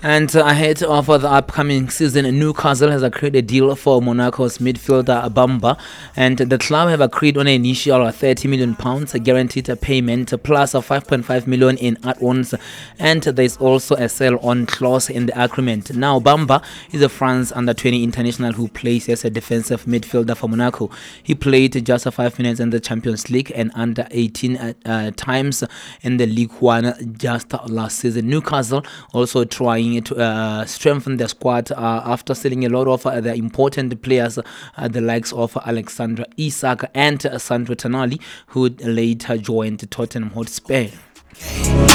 And ahead of the upcoming season, Newcastle has agreed a deal for Monaco's midfielder Bamba, and the club have agreed on an initial £30 million guaranteed payment plus a 5.5 million in add-ons, and there is also a sell-on clause in the agreement. Now, Bamba is a France under-20 international who plays as a defensive midfielder for Monaco. He played just 5 minutes in the Champions League and under 18 times in the League One just last season. Newcastle also trying to strengthen their squad after selling a lot of the important players, the likes of Alexandra Isak and Sandro Tonali, who later joined Tottenham Hotspur.